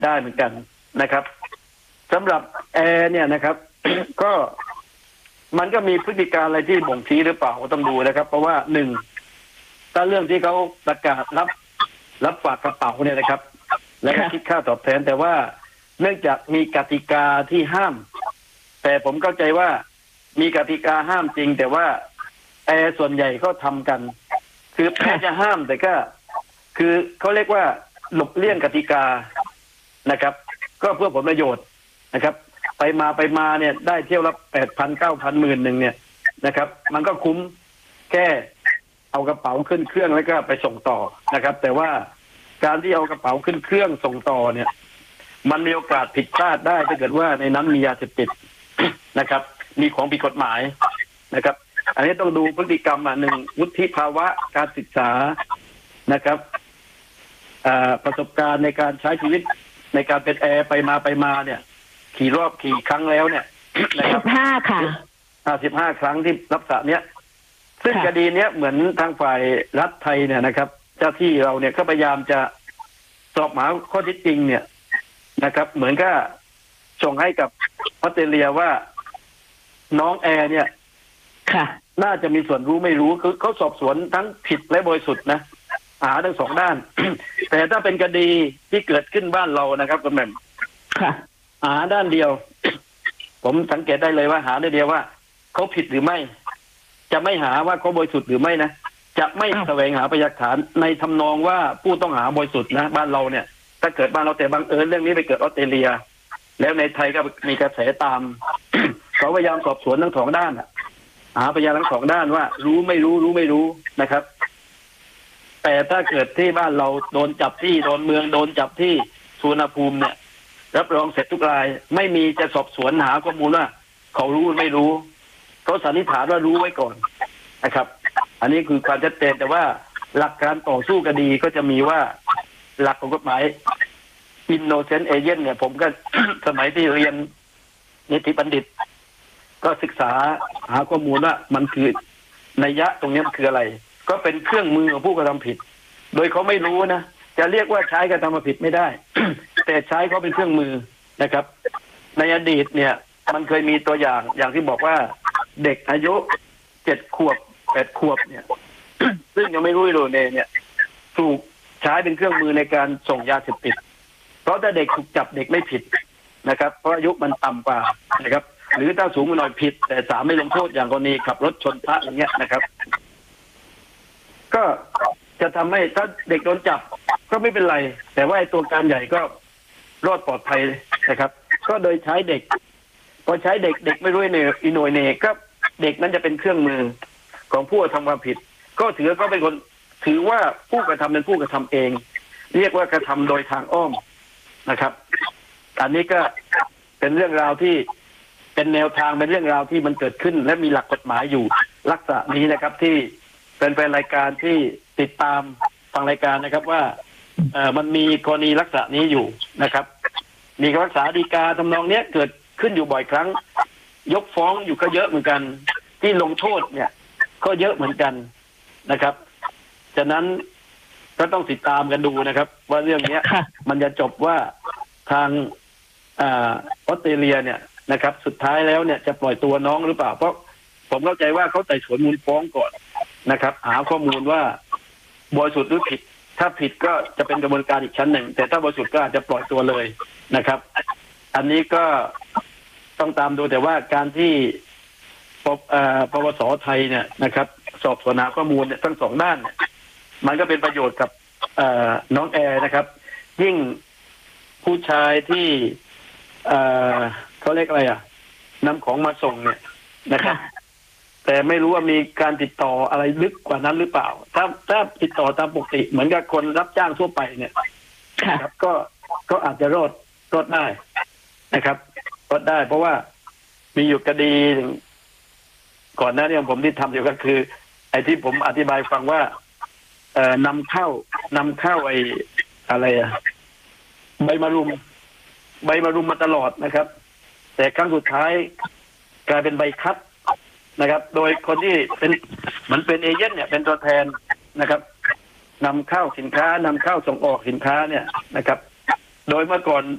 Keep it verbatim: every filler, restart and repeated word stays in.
ได้เหมือนกันนะครับสำหรับแอร์เนี่ยนะครับ ก็มันก็มีพฤติการอะไรที่บ่งชี้หรือเปล่าก็ต้องดูนะครับ เพราะว่าหนึ่งถ้าเรื่องที่เขาประกาศรับรับฝากกระเป๋าเนี่ยนะครับ และก็คิดค่าตอบแทนแต่ว่าเนื่องจากมีกติกาที่ห้าม แต่ผมเข้าใจว่ามีกติกาห้ามจริง แต่ว่าแอร์ส่วนใหญ่ก็ทำกัน คือแม้จะห้ามแต่ก็ คือเขาเรียกว่าหลบเลี่ยงกติกานะครับ ก็เพื่อผลประโยชน์นะครับ ไปมาไปมาเนี่ยได้เที่ยวละแปดพันเก้าพันหมื่นหนึ่งเนี่ยนะครับ มันก็คุ้มแค่เอากระเป๋าขึ้นเครื่องแล้วก็ไปส่งต่อนะครับ แต่ว่าการที่เอากระเป๋าขึ้นเครื่องส่งต่อเนี่ย มันมีโอกาสผิดพลาดได้ถ้าเกิดว่าในนั้นมียาเสพติด นะครับ มีของผิดกฎหมายนะครับ อันนี้ต้องดูพฤติกรรมอ่ะหนึ่งวุฒิภาวะการศึกษานะครับประสบการณ์ในการใช้ชีวิตในการเป็นแอร์ไปมาไปมาเนี่ยขี่รอบขี่ครั้งแล้วเนี่ยนะครับห้าค่ะห้าสิบห้าครั้งที่รับสารเนี้ยซึ่งคดีเนี้ยเหมือนทางฝ่ายรัฐไทยเนี่ยนะครับ เจ้าที่เราเนี่ยก็พยายามจะสอบหาข้อเท็จจริงเนี่ยนะครับ เหมือนกับส่งให้กับออสเตรเลียว่าน้องแอร์เนี่ยค่ะน่าจะมีส่วนรู้ไม่รู้คือเขาสอบสวนทั้งผิดและบริสุทธิ์นะหาทั้งสองด้าน แต่ถ้าเป็นคดีที่เกิดขึ้นบ้านเรานะครับคุณแม่ค่ะหาด้านเดียว ผมสังเกตได้เลยว่าหาได้เดียวว่าเขาผิดหรือไม่ จะไม่หาว่าเขาบริสุทธิ์หรือไม่นะจะไม่แสวงหาพยานหลักฐานในทำนองว่าผู้ต้องหาบริสุทธิ์นะบ้านเราเนี่ยถ้าเกิดบ้านเราแต่บังเอิญเรื่องนี้ไปเกิดออสเตรเลียแล้วในไทยก็มีกระแสตาม เขาพยายามสอบสวนทั้งสองด้านหาพยานทั้งสองด้านว่ารู้ไม่รู้รู้ไม่รู้นะครับแต่ถ้าเกิดที่บ้านเราโดนจับที่โดนเมืองโดนจับที่สุวรรณภูมิเนี่ยรับรองเสร็จทุกรายไม่มีจะสอบสวนหาข้อมูลว่าเขารู้ไม่รู้เขาสันนิษฐานว่ารู้ไว้ก่อนนะครับอันนี้คือความชัดเจนแต่ว่าหลักการต่อสู้คดีก็จะมีว่าหลักของกฎหมาย innocent agent เนี่ยผมก็ สมัยที่เรียนนิติบัณฑิตก็ศึกษาหาข้อมูลว่ามันคือนัยยะตรงนี้มันคืออะไรก็เป็นเครื่องมือของผู้กระทำผิดโดยเขาไม่รู้นะจะเรียกว่าใช้กระทำผิดไม่ได้ แต่ใช้เขาเป็นเครื่องมือนะครับในอดีตเนี่ยมันเคยมีตัวอย่างอย่างที่บอกว่าเด็กอายุเจ็ดขวบแปดขวบเนี่ย ซึ่งยังไม่รู้เลยเนี่ยถูกใช้เป็นเครื่องมือในการส่งยาเสพติดเพราะถ้าเด็กถูกจับเด็กไม่ผิดนะครับเพราะอายุมันต่ำกว่านะครับหรือถ้าสูงหน่อยผิดแต่ศาลไม่ลงโทษอย่างกรณีขับรถชนพระอย่างเงี้ยนะครับก็จะทำให้ถ้าเด็กโดนจับก็ไม่เป็นไรแต่ว่าไอ้ตัวการใหญ่ก็รอดปลอดภัยนะครับ ก็โดยใช้เด็กพอใช้เด็กเด็กไม่รู้เนอิโนยเนก็เด็กนั้นจะเป็นเครื่องมือของผู้กระทำความผิดก็ถือก็เป็นคนถือว่าผู้กระทำเป็นผู้กระทำเองเรียกว่ากระทำโดยทางอ้อมนะครับอันนี้ก็เป็นเรื่องราวที่เป็นแนวทางเป็นเรื่องราวที่มันเกิดขึ้นและมีหลักกฎหมายอยู่ลักษณะนี้นะครับที่เป็นเป็นรายการที่ติดตามฟังรายการนะครับว่าเอ่อมันมีกรณีลักษณะนี้อยู่นะครับมีคำพิพากษาฎีกาทำนองเนี้ยเกิดขึ้นอยู่บ่อยครั้งยกฟ้องอยู่ก็เยอะเหมือนกันที่ลงโทษเนี่ยก็เยอะเหมือนกันนะครับฉะนั้นก็ต้องติดตามกันดูนะครับว่าเรื่องนี้มันจะจบว่าทางออสเตรเลียเนี่ยนะครับสุดท้ายแล้วเนี่ยจะปล่อยตัวน้องหรือเปล่าเพราะผมเข้าใจว่าเขาไต่สวนมูลฟ้องก่อนนะครับหาข้อมูลว่าบริสุทธิ์หรือผิดถ้าผิดก็จะเป็นกระบวนการอีกชั้นหนึ่งแต่ถ้าบริสุทธิ์ก็อาจจะปล่อยตัวเลยนะครับอันนี้ก็ต้องตามดูแต่ว่าการที่ปปวสไทยเนี่ยนะครับสอบสวนหาข้อมูลเนี่ยทั้งสองด้านเนี่ยมันก็เป็นประโยชน์กับน้องแอร์นะครับยิ่งผู้ชายที่เขาเรียกอะไรอ่ะนำของมาส่งเนี่ยนะครับแต่ไม่รู้ว่ามีการติดต่ออะไรลึกกว่านั้นหรือเปล่าถ้าถ้าติดต่อตามปกติเหมือนกับคนรับจ้างทั่วไปเนี่ยครับก็ก็อาจจะรอดรอดได้นะครับรอดได้เพราะว่ามีอยู่คดีก่อนหน้านี้ผมที่ทำอยู่ก็คือไอ้ที่ผมอธิบายฟังว่าเอ่อนำเข้านำเข้าไอ้อะไรอะใบมะรุมใบมะรุมมาตลอดนะครับแต่ครั้งสุดท้ายกลายเป็นใบคัดนะครับโดยคนที่เป็นเหมือนเป็นเอเจนต์เนี่ยเป็นตัวแทนนะครับนำเข้าสินค้านำเข้าส่งออกสินค้าเนี่ยนะครับโดยเมื่อก่อน